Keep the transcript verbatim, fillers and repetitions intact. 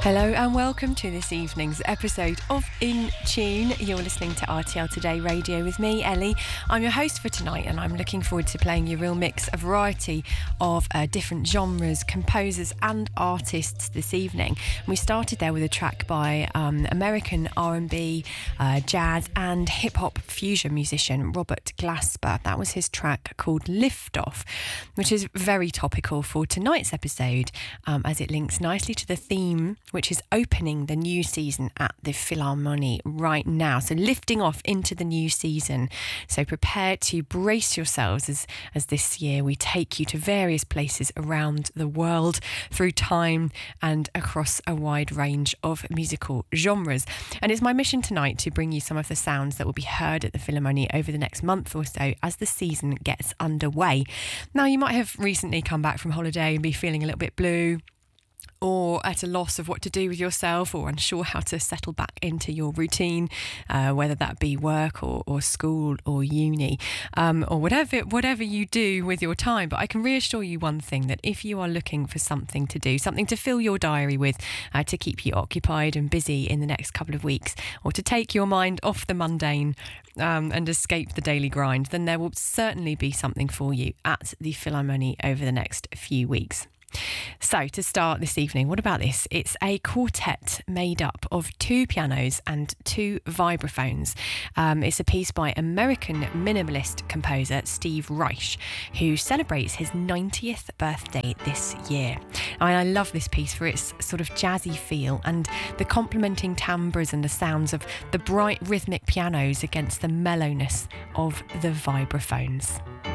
Hello and welcome to this evening's episode of In Tune. You're listening to R T L Today Radio with me, Ellie. I'm your host for tonight and I'm looking forward to playing you a real mix, a variety of uh, different genres, composers and artists this evening. And we started there with a track by um, American R and B, uh, jazz and hip-hop fusion musician Robert Glasper. That was his track called Lift Off, which is very topical for tonight's episode um, as it links nicely to the theme which is opening the new season at the Philharmonie right now. So lifting off into the new season. So prepare to brace yourselves as, as this year we take you to various places around the world through time and across a wide range of musical genres. And it's my mission tonight to bring you some of the sounds that will be heard at the Philharmonie over the next month or so as the season gets underway. Now, you might have recently come back from holiday and be feeling a little bit blue, or at a loss of what to do with yourself, or unsure how to settle back into your routine, uh, whether that be work or, or school or uni, um, or whatever whatever you do with your time. But I can reassure you one thing, that if you are looking for something to do, something to fill your diary with, uh, to keep you occupied and busy in the next couple of weeks, or to take your mind off the mundane um, and escape the daily grind, then there will certainly be something for you at the Philharmonie over the next few weeks. So to start this evening, what about this? It's a quartet made up of two pianos and two vibraphones. Um, it's a piece by American minimalist composer Steve Reich, who celebrates his ninetieth birthday this year. And I love this piece for its sort of jazzy feel and the complementing timbres and the sounds of the bright rhythmic pianos against the mellowness of the vibraphones.